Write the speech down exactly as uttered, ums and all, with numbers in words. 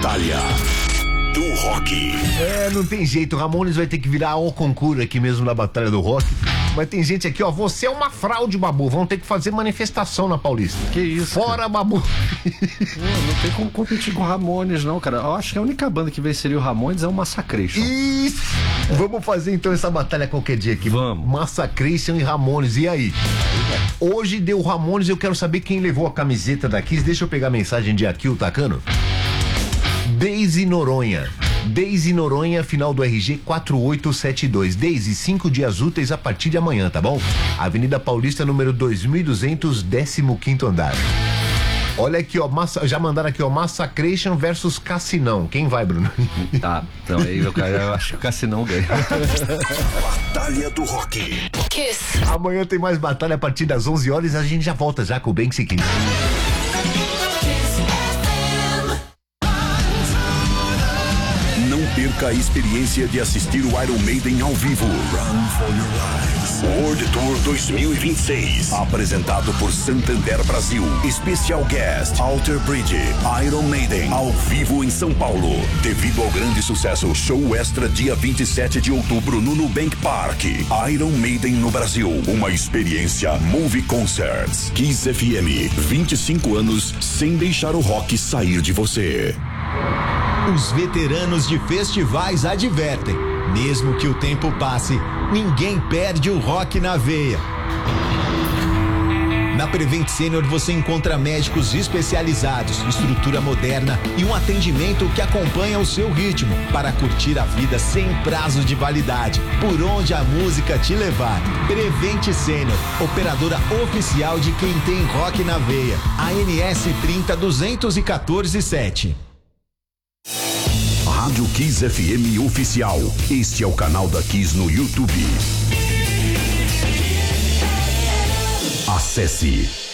Batalha do Rock. É, não tem jeito, o Ramones vai ter que virar o concurso aqui mesmo na Batalha do Rock. Mas tem gente aqui, ó, você é uma fraude, Babu, vão ter que fazer manifestação na Paulista. Que isso? Fora, cara. Babu. Não, não tem como competir com Ramones, não, cara. Eu acho que a única banda que venceria o Ramones é o Massacration. Isso! É. Vamos fazer então essa batalha qualquer dia aqui. Vamos. Massacration e Ramones, e aí? Hoje deu Ramones, eu quero saber quem levou a camiseta da Kiss. Deixa eu pegar a mensagem de Akil Tacano. Deise Noronha. Deise Noronha, final do R G quatro oito sete dois. Deise, cinco dias úteis a partir de amanhã, tá bom? Avenida Paulista, número dois mil e duzentos, décimo quinto andar. Olha aqui, ó, massa, já mandaram aqui, ó, Massacration versus Cassinão. Quem vai, Bruno? Tá, então aí eu, eu acho que o Cassinão ganha. Batalha do Rock. Kiss. Amanhã tem mais batalha a partir das onze horas, a gente já volta já com o Banksy Kiss. Não perca a experiência de assistir o Iron Maiden ao vivo. Run for Your Lives. World Tour dois mil e vinte e seis. Apresentado por Santander Brasil. Special Guest Alter Bridge. Iron Maiden ao vivo em São Paulo. Devido ao grande sucesso, show extra dia vinte e sete de outubro no Nubank Park. Iron Maiden no Brasil. Uma experiência Movie Concerts. Kiss F M. vinte e cinco anos sem deixar o rock sair de você. Os veteranos de festivais advertem, mesmo que o tempo passe, ninguém perde o rock na veia. Na Prevent Senior você encontra médicos especializados, estrutura moderna e um atendimento que acompanha o seu ritmo para curtir a vida sem prazo de validade, por onde a música te levar. Prevent Senior, operadora oficial de quem tem rock na veia. A N S trinta duzentos e quatorze sete. Rádio Kiss F M Oficial. Este é o canal da Kiss no YouTube. Acesse